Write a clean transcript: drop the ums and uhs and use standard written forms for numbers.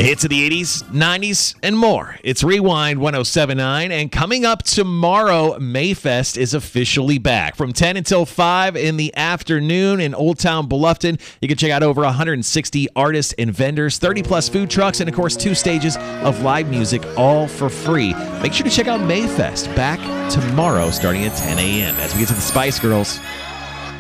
The hits of the 80s, 90s, and more. It's Rewind 107.9, and coming up tomorrow, Mayfest is officially back. From 10 until 5 in the afternoon in Old Town Bluffton, you can check out over 160 artists and vendors, 30-plus food trucks, and, of course, 2 stages of live music, all for free. Make sure to check out Mayfest back tomorrow starting at 10 a.m. as we get to the Spice Girls.